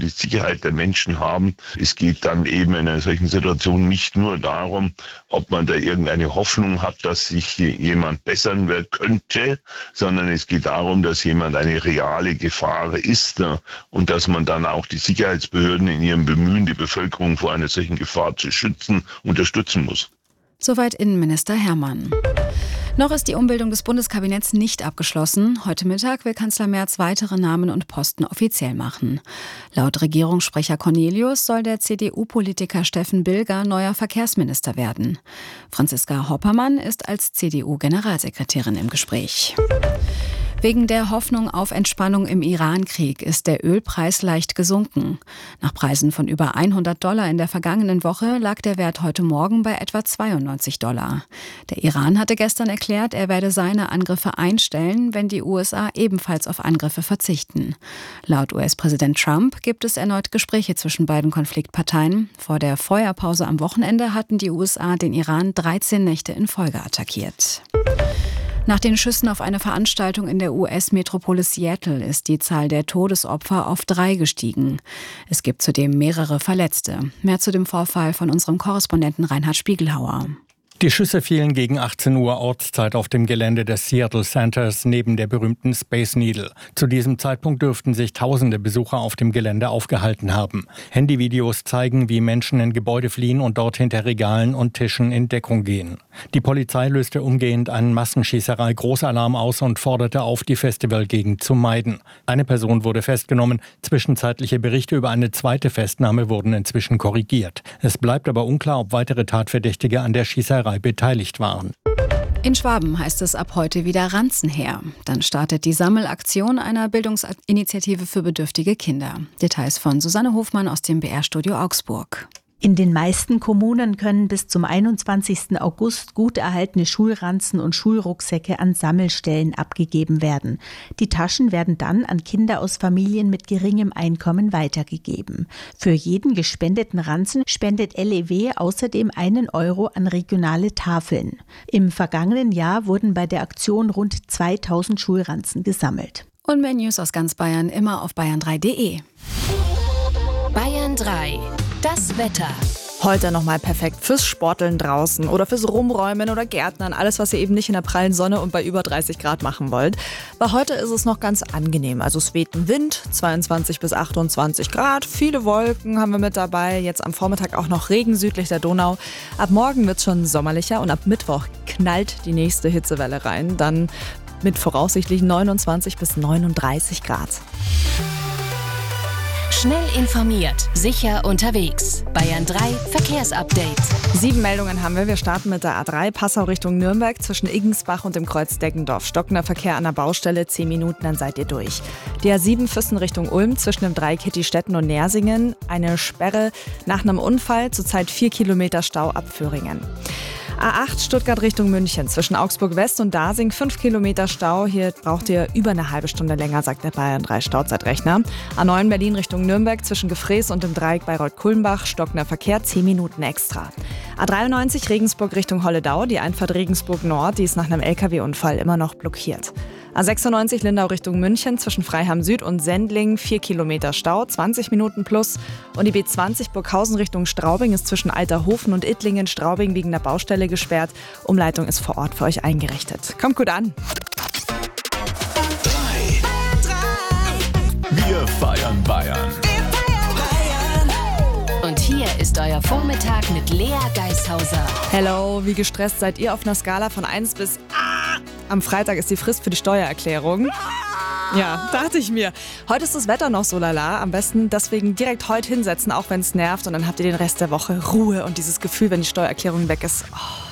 die Sicherheit der Menschen haben. Es geht dann eben in einer solchen Situation nicht nur darum, ob man da irgendeine Hoffnung hat, dass sich jemand bessern könnte, sondern es geht darum, dass jemand eine reale Gefahr ist und dass man dann auch die Sicherheitsbehörden in ihrem Bemühen, die Bevölkerung vor einer solchen Gefahr zu schützen, unterstützen muss. Soweit Innenminister Hermann. Noch ist die Umbildung des Bundeskabinetts nicht abgeschlossen. Heute Mittag will Kanzler Merz weitere Namen und Posten offiziell machen. Laut Regierungssprecher Cornelius soll der CDU-Politiker Steffen Bilger neuer Verkehrsminister werden. Franziska Hoppermann ist als CDU-Generalsekretärin im Gespräch. Wegen der Hoffnung auf Entspannung im Iran-Krieg ist der Ölpreis leicht gesunken. Nach Preisen von über $100 in der vergangenen Woche lag der Wert heute Morgen bei etwa $92. Der Iran hatte gestern erklärt, er werde seine Angriffe einstellen, wenn die USA ebenfalls auf Angriffe verzichten. Laut US-Präsident Trump gibt es erneut Gespräche zwischen beiden Konfliktparteien. Vor der Feuerpause am Wochenende hatten die USA den Iran 13 Nächte in Folge attackiert. Nach den Schüssen auf eine Veranstaltung in der US-Metropole Seattle ist die Zahl der Todesopfer auf 3 gestiegen. Es gibt zudem mehrere Verletzte. Mehr zu dem Vorfall von unserem Korrespondenten Reinhard Spiegelhauer. Die Schüsse fielen gegen 18 Uhr Ortszeit auf dem Gelände des Seattle Centers neben der berühmten Space Needle. Zu diesem Zeitpunkt dürften sich tausende Besucher auf dem Gelände aufgehalten haben. Handyvideos zeigen, wie Menschen in Gebäude fliehen und dort hinter Regalen und Tischen in Deckung gehen. Die Polizei löste umgehend einen Massenschießerei-Großalarm aus und forderte auf, die Festivalgegend zu meiden. Eine Person wurde festgenommen. Zwischenzeitliche Berichte über eine zweite Festnahme wurden inzwischen korrigiert. Es bleibt aber unklar, ob weitere Tatverdächtige an der Schießerei beteiligt waren. In Schwaben heißt es ab heute wieder Ranzen her. Dann startet die Sammelaktion einer Bildungsinitiative für bedürftige Kinder. Details von Susanne Hofmann aus dem BR-Studio Augsburg. In den meisten Kommunen können bis zum 21. August gut erhaltene Schulranzen und Schulrucksäcke an Sammelstellen abgegeben werden. Die Taschen werden dann an Kinder aus Familien mit geringem Einkommen weitergegeben. Für jeden gespendeten Ranzen spendet LEW außerdem 1 Euro an regionale Tafeln. Im vergangenen Jahr wurden bei der Aktion rund 2000 Schulranzen gesammelt. Und mehr News aus ganz Bayern immer auf bayern3.de. Bayern 3. Das Wetter. Heute nochmal perfekt fürs Sporteln draußen oder fürs Rumräumen oder Gärtnern. Alles, was ihr eben nicht in der prallen Sonne und bei über 30 Grad machen wollt. Bei heute ist es noch ganz angenehm. Also es weht ein Wind, 22 bis 28 Grad. Viele Wolken haben wir mit dabei. Jetzt am Vormittag auch noch Regen südlich der Donau. Ab morgen wird es schon sommerlicher und ab Mittwoch knallt die nächste Hitzewelle rein. Dann mit voraussichtlich 29 bis 39 Grad. Schnell informiert, sicher unterwegs. Bayern 3 Verkehrsupdate. 7 Meldungen haben wir. Wir starten mit der A3 Passau Richtung Nürnberg zwischen Iggensbach und dem Kreuz Deggendorf. Stockender Verkehr an der Baustelle, 10 Minuten, dann seid ihr durch. Die A7 Füssen Richtung Ulm zwischen dem Dreieck Hittistetten und Nersingen. Eine Sperre nach einem Unfall, zurzeit 4 Kilometer Stau ab Föhringen. A8 Stuttgart Richtung München zwischen Augsburg West und Dasing 5 Kilometer Stau. Hier braucht ihr über eine halbe Stunde länger, sagt der Bayern 3 Stauzeitrechner. A9 Berlin Richtung Nürnberg zwischen Gefrees und dem Dreieck Bayreuth-Kulmbach. Stockender Verkehr 10 Minuten extra. A93 Regensburg Richtung Holledau. Die Einfahrt Regensburg Nord, die ist nach einem LKW-Unfall immer noch blockiert. A96 Lindau Richtung München zwischen Freiham Süd und Sendling 4 Kilometer Stau, 20 Minuten plus. Und die B20 Burghausen Richtung Straubing ist zwischen Alterhofen und Ittlingen-Straubing wegen der Baustelle gesperrt. Umleitung ist vor Ort für euch eingerichtet. Kommt gut an. 3. Wir feiern Bayern. Und hier ist euer Vormittag mit Lea Geishauser. Hello, wie gestresst seid ihr auf einer Skala von 1 bis Am Freitag ist die Frist für die Steuererklärung. Ja, dachte ich mir. Heute ist das Wetter noch so lala. Am besten deswegen direkt heute hinsetzen, auch wenn es nervt. Und dann habt ihr den Rest der Woche Ruhe und dieses Gefühl, wenn die Steuererklärung weg ist. Oh.